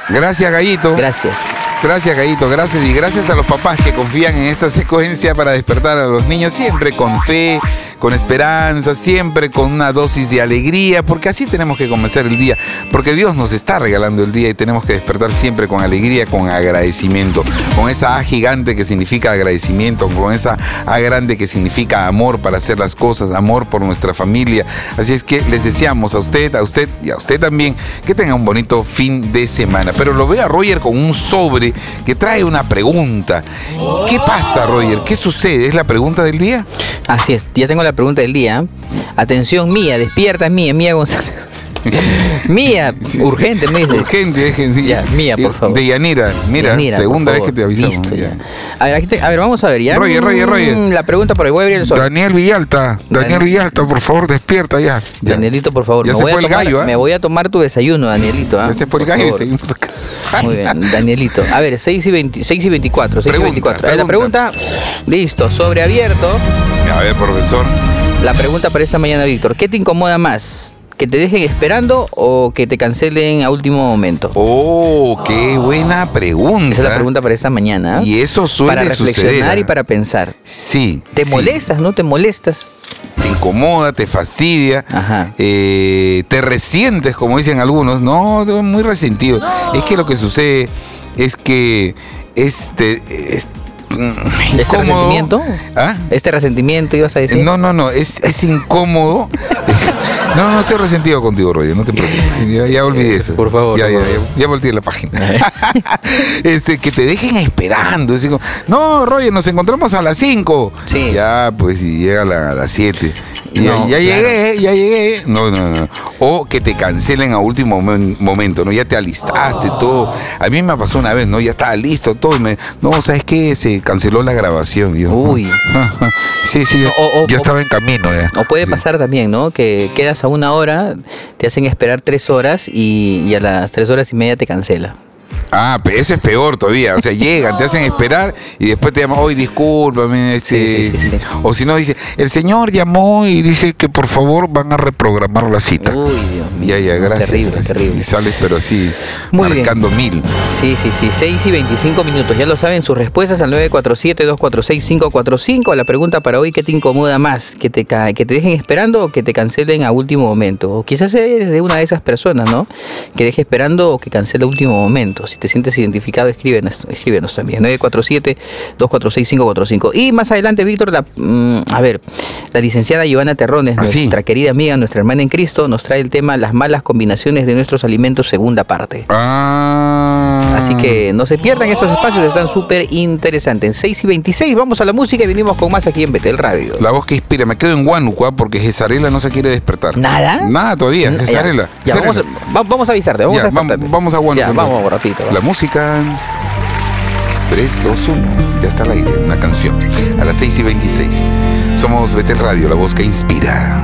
Gracias, Gallito. Gracias. Gracias, Gallito, gracias. Y gracias a los papás que confían en esta secuencia para despertar a los niños siempre con fe, con esperanza, siempre con una dosis de alegría, porque así tenemos que comenzar el día, porque Dios nos está regalando el día y tenemos que despertar siempre con alegría, con agradecimiento, con esa A gigante que significa agradecimiento, con esa A grande que significa amor para hacer las cosas, amor por nuestra familia. Así es que les deseamos a usted y a usted también que tenga un bonito fin de semana. Pero lo veo a Roger con un sobre que trae una pregunta. ¿Qué pasa, Roger? ¿Qué sucede? ¿Es la pregunta del día? Así es, ya tengo la pregunta del día. Atención, Mía, despierta, Mía González. Mía, urgente, me dice. Urgente. Ya, Mía, por favor. De Yanira. Mira, Yanira, segunda vez que te avisamos. Listo, ya. A ver, vamos a ver, ya. Roger. La pregunta por el web y el sol. Daniel Villalta, por favor, despierta ya. Danielito, por favor. Ya se fue el gallo, ¿eh? Me voy a tomar tu desayuno, Danielito. Ya se fue el gallo y seguimos acá. Muy bien, Danielito. A ver, 6:24. La pregunta, listo, sobreabierto. A ver, profesor. La pregunta para esta mañana, Víctor. ¿Qué te incomoda más? ¿Que te dejen esperando o que te cancelen a último momento? Oh, qué buena pregunta. Esa es la pregunta para esta mañana. Y eso suele para reflexionar suceder. Y para pensar. Sí. ¿Te molestas, no te molestas? Te incomoda, te fastidia, Ajá. Te resientes, como dicen algunos. No, muy resentido. No. Es que lo que sucede es que ¿Este resentimiento? ¿Ah? ¿Este resentimiento ibas a decir? No, es incómodo. No estoy resentido contigo, Roger, no te preocupes. Ya olvidé eso. Por favor. Ya volteé la página. Que te dejen esperando. Así como, no, Roger, nos encontramos a las 5. Sí. Ya, pues, y llega a las 7. No, ya llegué. No. O que te cancelen a último momento, ¿no? Ya te alistaste, todo. A mí me pasó una vez, ¿no? Ya estaba listo, todo. No, ¿sabes qué? Se canceló la grabación. Yo, uy. Sí. Yo estaba en camino ya. O puede pasar también, ¿no? Que quedas a 1 hora, te hacen esperar 3 horas y a las 3 horas y media te cancela. Ah, pero eso es peor todavía. O sea, llegan, te hacen esperar y después te llaman, oye, discúlpame. Sí. O si no, dice, el señor llamó y dice que por favor van a reprogramar la cita. Uy, Dios mío. Ya, gracias. Terrible. Y sales, pero así, muy marcando bien. 1000. Sí. 6:25. Ya lo saben, sus respuestas al 947-246-545. La pregunta para hoy, ¿qué te incomoda más? ¿Que te dejen esperando o que te cancelen a último momento? O quizás eres de una de esas personas, ¿no? Que deje esperando o que cancele a último momento. Si te sientes identificado, escríbenos también. 947-246-545. Y más adelante, Víctor, la licenciada Giovanna Terrones, nuestra querida amiga, nuestra hermana en Cristo, nos trae el tema las malas combinaciones de nuestros alimentos, segunda parte. Así que no se pierdan esos espacios, están súper interesantes. En 6:26 vamos a la música y venimos con más aquí en Betel Radio. La voz que inspira. Me quedo en Huánuco porque Gesarela no se quiere despertar. ¿Nada todavía, Gesarela. Vamos a avisarte, vamos a Huánuco. Ya, vamos, rapidito. La música. 3, 2, 1. Ya está al aire, una canción. A las 6:26. Somos Betel Radio, la voz que inspira.